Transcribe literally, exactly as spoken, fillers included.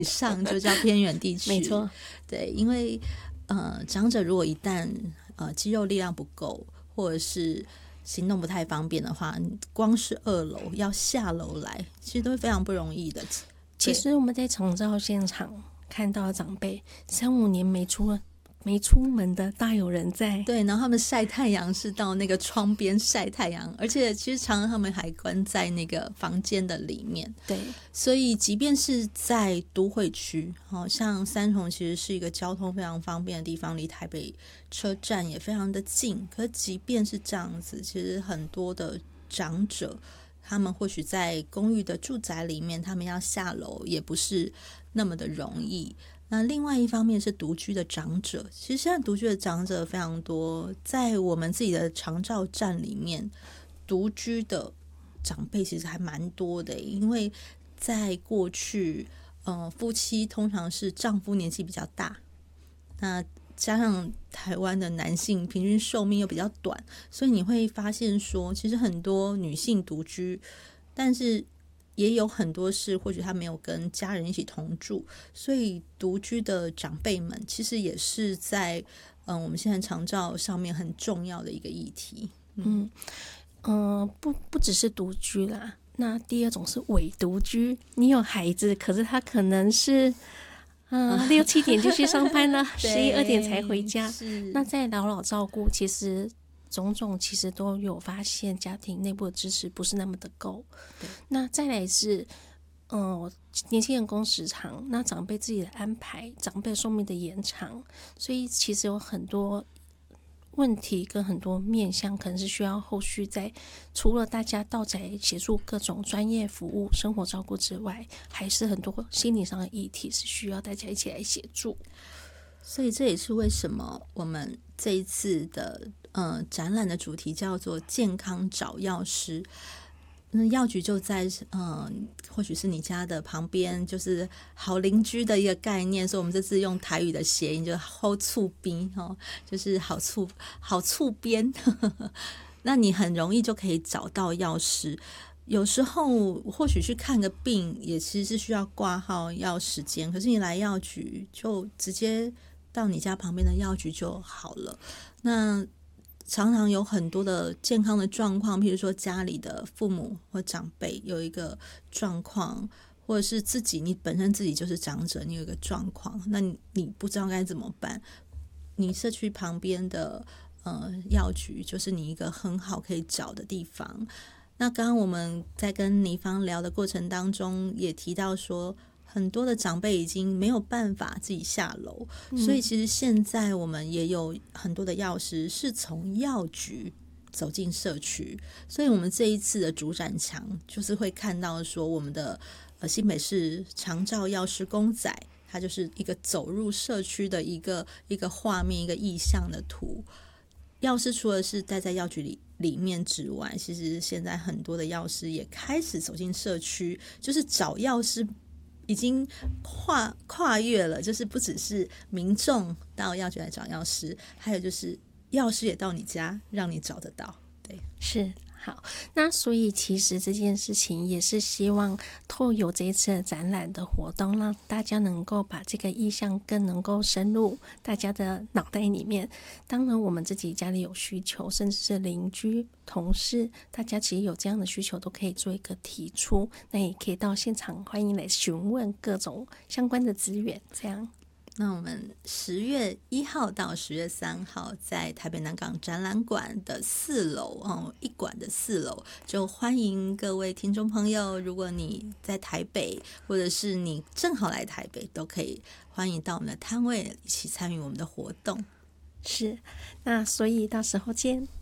以上就叫偏远地区。 没错， 对，因为呃，长者如果一旦呃肌肉力量不够，或者是行动不太方便的话，光是二楼要下楼来，其实都是非常不容易的。 其实我们在长照现场看到的长辈三五年没出没出门的大有人在。 对，然后他们晒太阳是到那个窗边晒太阳，而且其实常常他们还关在那个房间的里面。 对， 所以即便是在都会区，哦，像三重其实是一个交通非常方便的地方，离台北车站也非常的近，可即便是这样子，其实很多的长者他们或许在公寓的住宅里面，他们要下楼也不是那么的容易。那另外一方面是独居的长者，其实现在独居的长者非常多，在我们自己的长照站里面，独居的长辈其实还蛮多的，因为在过去，呃，夫妻通常是丈夫年纪比较大，那加上台湾的男性平均寿命又比较短，所以你会发现说，其实很多女性独居，但是也有很多是或许他没有跟家人一起同住，所以独居的长辈们其实也是在嗯、呃、我们现在长照上面很重要的一个议题。 嗯嗯、呃，不不只是独居啦，那第二种是伪独居，你有孩子，可是他可能是嗯、呃、六七点就去上班了，十一二点才回家。那在老老照顾，其实种种其实都有发现家庭内部的支持不是那么的够。那再来是嗯、呃，年轻人工时长，那长辈自己的安排，长辈寿命的延长，所以其实有很多问题跟很多面向，可能是需要后续在除了大家到宅协助各种专业服务、生活照顾之外，还是很多心理上的议题是需要大家一起来协助。 所以这也是为什么我们这一次的呃展览的主题叫做健康找药师。那药局就在呃，或许是你家的旁边，就是好邻居的一个概念。所以我们这次用台语的谐音，就好厝边哦，就是好厝好厝边。那你很容易就可以找到药师。有时候或许去看个病，也其实是需要挂号要时间，可是你来药局就直接到你家旁边的药局就好了。那常常有很多的健康的状况，譬如说家里的父母或长辈有一个状况，或者是自己你本身自己就是长者，你有一个状况，那 你, 你不知道该怎么办，你社区旁边的呃药局就是你一个很好可以找的地方。那刚刚我们在跟倪芳聊的过程当中也提到说，很多的长辈已经没有办法自己下楼、嗯、所以其实现在我们也有很多的药师是从药局走进社区，所以我们这一次的主展墙就是会看到说我们的呃新北市长照药师公仔，它就是一个走入社区的一个一个画面，一个意象的图。药师除了是待在药局里里面之外，其实现在很多的药师也开始走进社区，就是找药师已经跨跨越了，就是不只是民众到药局来找药师，还有就是药师也到你家让你找得到。对， 是。好，那所以其实这件事情也是希望透过这一次的展览的活动，让大家能够把这个意象更能够深入大家的脑袋里面。当然我们自己家里有需求，甚至是邻居同事，大家其实有这样的需求都可以做一个提出，那也可以到现场欢迎来询问各种相关的资源。这样， 那我们十月一号到十月三号在台北南港展览馆的四楼、哦、一馆的四楼，就欢迎各位听众朋友，如果你在台北或者是你正好来台北，都可以欢迎到我们的摊位一起参与我们的活动。 是，那所以到时候见。